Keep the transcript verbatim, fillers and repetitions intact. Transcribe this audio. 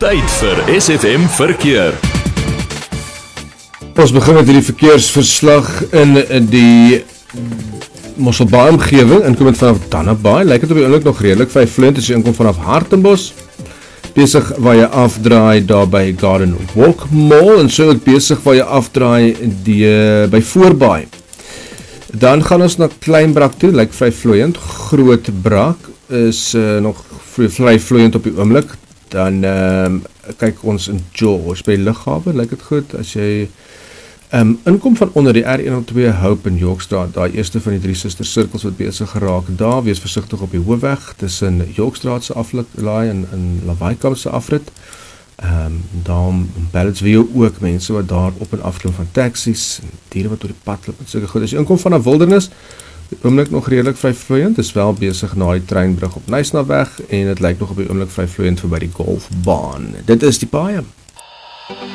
Tyd vir S F M Verkeer. Ons begin met die verkeersverslag in die Mosselbaai omgewing, inkomend vanaf Dannebaai, lyk het op die oomblik nog redelijk, vyf Flint as jy inkom vanaf Hartenbos, besig waar jy afdraai daar by Garden Walk Mall, en so ook besig waar jy afdraai die, uh, by Voorbaai. Dan gaan ons na Kleinbrak toe, lyk vry vloeiend, Groot Brak is uh, nog vry vloeiend op die oomblik. Dan um, kyk ons in George by Lughawe, lyk het goed, as jy um, inkom van onder die R honderdtwee Hope in Yorkstraat, daar eerste van die drie sister cirkels wat besig geraak daar, wees versigtig op die hoofweg, tussen Yorkstraatse aflaai en, en Lawaaikamp se afrit, um, daarom Ballotsville ook mense wat daar op en afklim van taxis, en diere wat door die pad loop, en sulke goed, as jy inkom van 'n wildernis, die oomblik nog redelijk vry vloeiend, is wel besig na die treinbrug op Nysnaweg en het lyk nog op die oomblik vry vloeiend voorbij die golfbaan. Dit is die paaie.